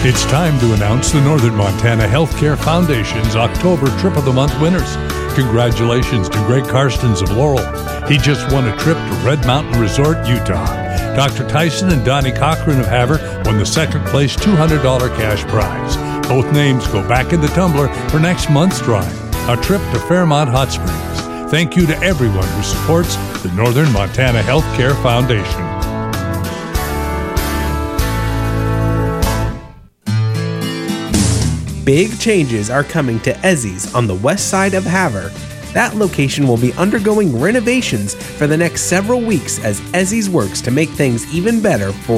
It's time to announce the Northern Montana Healthcare Foundation's October Trip of the Month winners. Congratulations to Greg Karstens of Laurel. He just won a trip to Red Mountain Resort, Utah. Dr. Tyson and Donnie Cochran of Havre won the second place $200 cash prize. Both names go back in the tumbler for next month's drawing, a trip to Fairmont Hot Springs. Thank you to everyone who supports the Northern Montana Healthcare Foundation. Big changes are coming to Ezzy's on the west side of Havre. That location will be undergoing renovations for the next several weeks as Ezzy's works to make things even better for